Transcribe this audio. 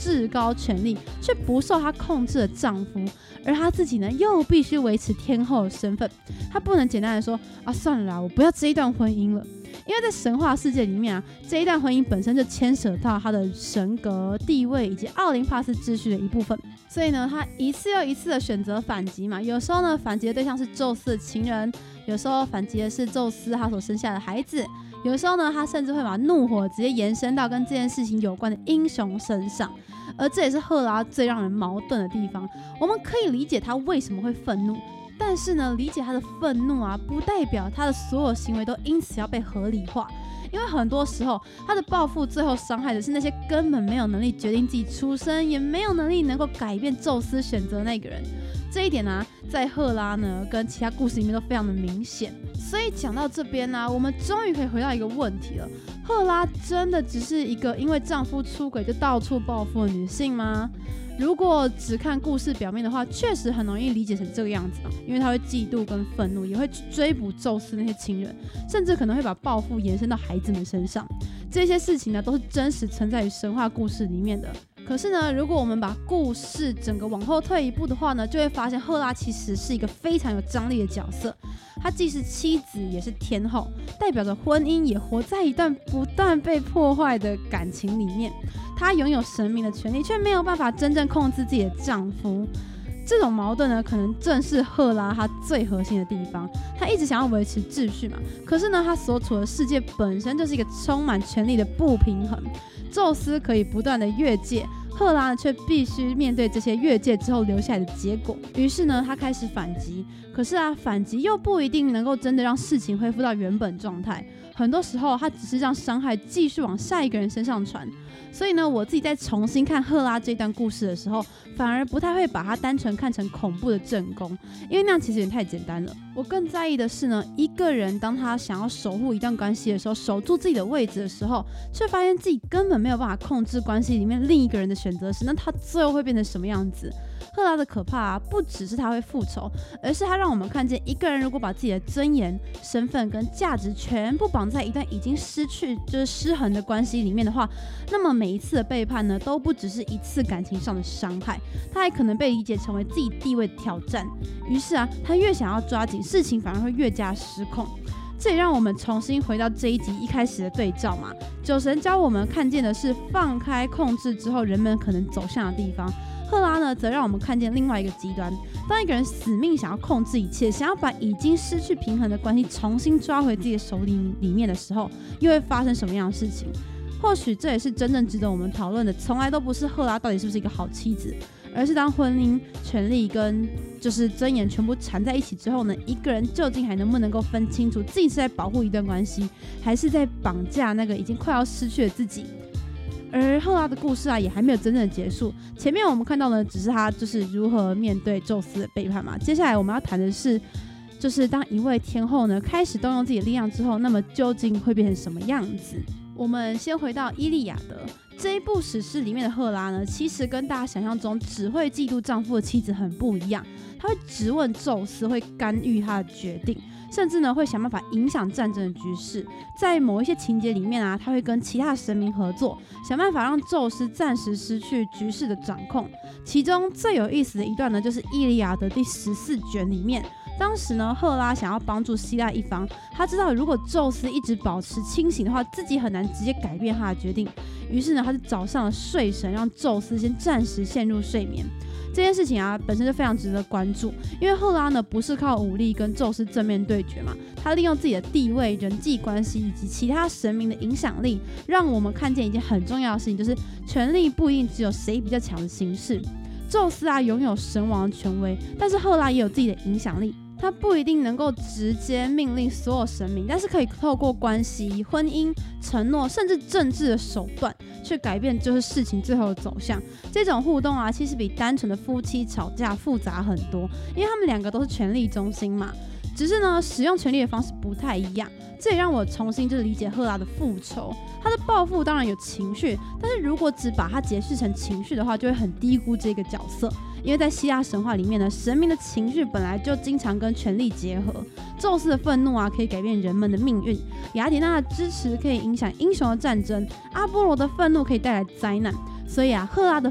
至高权力，却不受她控制的丈夫，而她自己呢又必须维持天后的身份。她不能简单的说算了啦，我不要这一段婚姻了。因为在神话世界里面这一段婚姻本身就牵扯到他的神格地位以及奥林帕斯秩序的一部分，所以呢，他一次又一次的选择反击嘛。有时候呢，反击的对象是宙斯的情人；有时候反击的是宙斯他所生下的孩子；有时候呢，他甚至会把怒火直接延伸到跟这件事情有关的英雄身上。而这也是赫拉最让人矛盾的地方。我们可以理解他为什么会愤怒。但是呢，理解他的愤怒不代表他的所有行为都因此要被合理化，因为很多时候他的报复最后伤害的是那些根本没有能力决定自己出身，也没有能力能够改变宙斯选择的那个人。这一点在赫拉呢跟其他故事里面都非常的明显。所以讲到这边我们终于可以回到一个问题了：赫拉真的只是一个因为丈夫出轨就到处报复的女性吗？如果只看故事表面的话，确实很容易理解成这个样子因为她会嫉妒跟愤怒，也会追捕宙斯那些情人，甚至可能会把报复延伸到孩子们身上。这些事情呢，都是真实存在于神话故事里面的。可是呢，如果我们把故事整个往后退一步的话呢，就会发现赫拉其实是一个非常有张力的角色。她既是妻子，也是天后，代表着婚姻也活在一段不断被破坏的感情里面。她拥有神明的权利，却没有办法真正控制自己的丈夫。这种矛盾呢，可能正是赫拉她最核心的地方。她一直想要维持秩序嘛，可是呢，她所处的世界本身就是一个充满权力的不平衡。宙斯可以不断的越界，赫拉却必须面对这些越界之后留下来的结果。于是呢，她开始反击。可是反击又不一定能够真的让事情恢复到原本状态。很多时候，她只是让伤害继续往下一个人身上传。所以呢，我自己在重新看赫拉这段故事的时候，反而不太会把它单纯看成恐怖的正宫，因为那样其实有点太简单了。我更在意的是呢，一个人当他想要守护一段关系的时候，守住自己的位置的时候，却发现自己根本没有办法控制关系里面另一个人的选择时，那他最后会变成什么样子？赫拉的可怕不只是他会复仇，而是他让我们看见一个人如果把自己的尊严、身份跟价值全部绑在一段已经失去就是失衡的关系里面的话，那么每一次的背叛呢，都不只是一次感情上的伤害，他还可能被理解成为自己地位的挑战。于是他越想要抓紧，事情反而会越加失控。这也让我们重新回到这一集一开始的对照嘛。酒神教我们看见的是放开控制之后人们可能走向的地方，赫拉呢则让我们看见另外一个极端。当一个人死命想要控制一切，想要把已经失去平衡的关系重新抓回自己的手里面的时候，又会发生什么样的事情？或许这也是真正值得我们讨论的，从来都不是赫拉到底是不是一个好妻子，而是当婚姻、权力跟就是尊严全部缠在一起之后呢，一个人究竟还能不能够分清楚自己是在保护一段关系，还是在绑架那个已经快要失去的自己？而赫拉的故事也还没有真正的结束。前面我们看到呢，只是她就是如何面对宙斯的背叛嘛。接下来我们要谈的是，就是当一位天后呢开始动用自己的力量之后，那么究竟会变成什么样子？我们先回到《伊利亚德》这一部史诗里面的赫拉呢，其实跟大家想象中只会嫉妒丈夫的妻子很不一样。她会质问宙斯，会干预他的决定，甚至呢会想办法影响战争的局势。在某一些情节里面他会跟其他的神明合作，想办法让宙斯暂时失去局势的掌控。其中最有意思的一段呢，就是《伊利亚德》第14卷里面。当时呢，赫拉想要帮助希腊一方，他知道如果宙斯一直保持清醒的话，自己很难直接改变他的决定。于是呢，他就找上了睡神，让宙斯先暂时陷入睡眠。这件事情本身就非常值得关注，因为赫拉呢不是靠武力跟宙斯正面对决嘛，他利用自己的地位、人际关系以及其他神明的影响力，让我们看见一件很重要的事情，就是权力不一定只有谁比较强的形式。宙斯拥有神王的权威，但是赫拉也有自己的影响力。他不一定能够直接命令所有神明，但是可以透过关系、婚姻、承诺，甚至政治的手段，去改变就是事情最后的走向。这种互动其实比单纯的夫妻吵架复杂很多，因为他们两个都是权力中心嘛。只是呢，使用权力的方式不太一样。这也让我重新就是理解赫拉的复仇。她的报复当然有情绪，但是如果只把它解释成情绪的话，就会很低估这个角色。因为在希腊神话里面呢，神明的情绪本来就经常跟权力结合。宙斯的愤怒可以改变人们的命运，雅典娜的支持可以影响英雄的战争，阿波罗的愤怒可以带来灾难。所以赫拉的